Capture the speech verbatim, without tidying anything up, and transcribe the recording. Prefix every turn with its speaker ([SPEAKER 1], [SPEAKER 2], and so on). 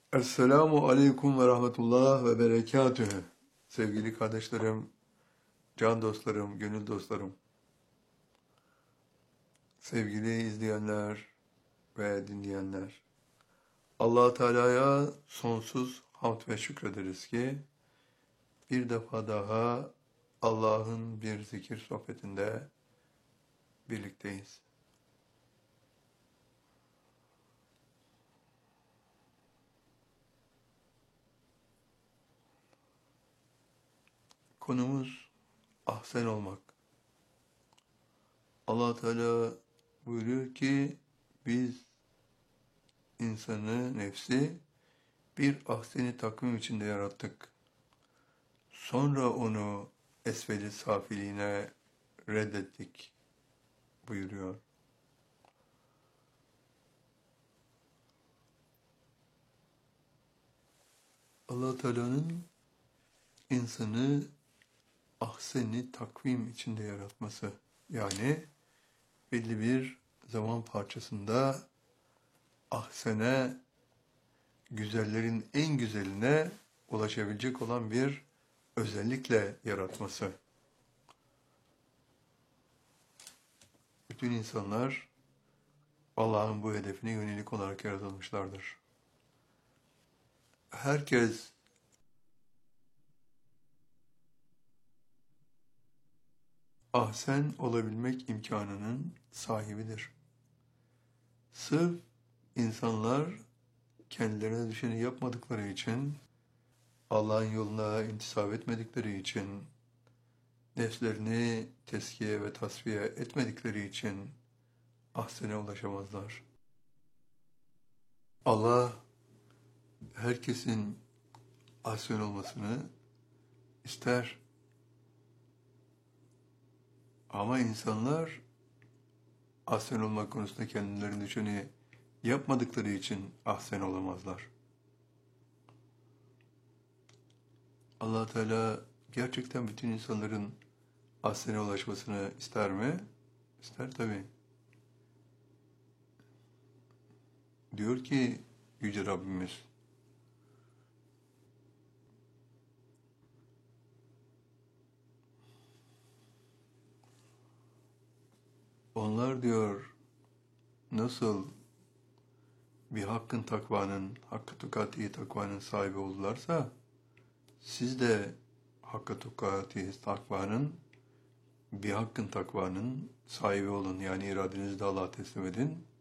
[SPEAKER 1] Esselamu Aleyküm ve Rahmetullah ve Berekatühü. Sevgili kardeşlerim, can dostlarım, gönül dostlarım, sevgili izleyenler ve dinleyenler. Allah Teala'ya sonsuz hamd ve şükrederiz ki bir defa daha Allah'ın bir zikir sohbetinde birlikteyiz. Konumuz ahsen olmak. Allah Teala buyuruyor ki biz insanı, nefsi bir ahseni takvim içinde yarattık. Sonra onu esveli safiliğine reddettik buyuruyor. Allah Teala'nın insanı ahseni takvim içinde yaratması, yani belli bir zaman parçasında ahsene, güzellerin en güzeline ulaşabilecek olan bir özellikle yaratması. Bütün insanlar Allah'ın bu hedefine yönelik olarak yaratılmışlardır. Herkes ahsen olabilmek imkanının sahibidir. Sırf insanlar kendilerine düşeni yapmadıkları için, Allah'ın yoluna intisap etmedikleri için, nefslerini teskiye ve tasfiye etmedikleri için ahsene ulaşamazlar. Allah herkesin ahsen olmasını ister. Ama insanlar ahsen olmak konusunda kendilerine düşeni yapmadıkları için ahsen olamazlar. Allah Teala gerçekten bütün insanların ahsene ulaşmasını ister mi? İster tabii. Diyor ki Yüce Rabbimiz, onlar diyor nasıl bir hakkın takvanın, hakkı tukati takvanın sahibi oldularsa, siz de hakkı tukati takvanın, bir hakkın takvanın sahibi olun. Yani iradenizi de Allah'a teslim edin.